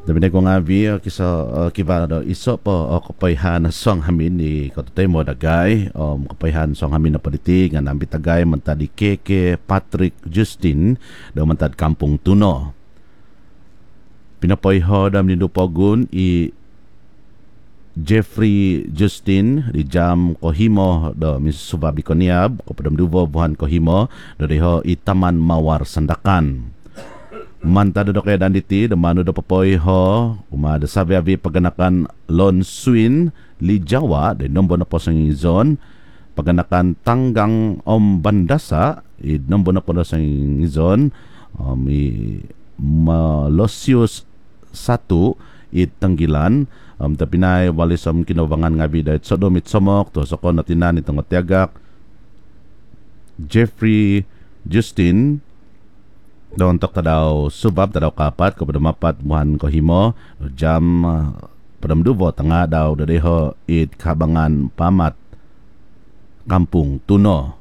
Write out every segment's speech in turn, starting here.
Dami na ko nga vi kisa kiba do iso po kapayhan song hamin ni kotay mo dagay kapayhan song hamin na politik nga nambit tagay mantad Keke Patrick Justin do mantad Kampung Tuno. Pinapoyho dam ni Dupogun i Jeffrey Justin di Jam Kohimo do misubabi koniab kapadam duvo buhan Kohimo do deho itaman mawar sandakan. Mantado do kaya danditi damano do papoy ho umada sabi abi paganakan Lon Swin Lijawa de nombo na po sa ngizon paganakan Tanggang Bandasa i nombo na po sa ngizon Malosius 1 itanggilan tapinay walis kinabangan nga bida it sodomit somok to so kon natinan itong tiagak Jeffrey Justin doon tok tadaw subab tadaw kapat kepada mapat buhan Kohimo jam padamdubo tanga daw dadeho it kabangan pamat Kampung Tuno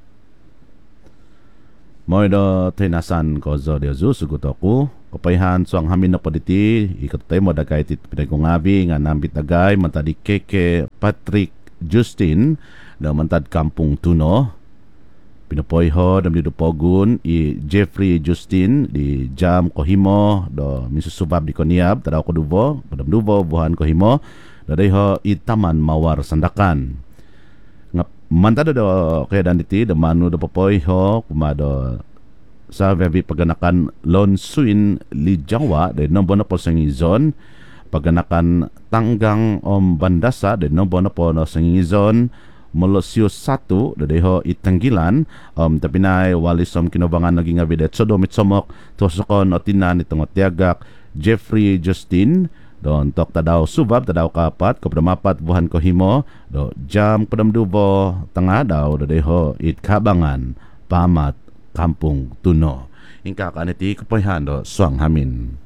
moy do tinasan ko zo de zu sugutoku kapayhan so ang hamin na poditi ikatay mo dagay tit pinagkungabi nga nambit dagay mantadi Keke Patrick Justin daw mantad Kampung Tuno. Pinapoyho dam di Dupogun i Jeffrey Justin di Jam Kohimo do misusubab di Koniab tadaw ko dubo padam dubo buhan Kohimo dadeho itaman mawar sandakan nga mantada do kaya daniti da manu do papoyho kumado sa vevi paganakan Lon Swin Lijawa de nombo na po sa ngizon paganakan Tanggang Bandasa de nombo na po sa ngizon Molosius 1 dadeho itanggilan tapinay walis kinabangan naging abidet sodomit somok tosokon otinan itong tiagak Jeffrey Justin don tok tadaw subab tadaw kapat kapdamapat buhan Kohimo do jam padamdubo tanga daw dadeho itkabangan pamat Kampung Tuno ingka kaniti kapayhan do suang hamin.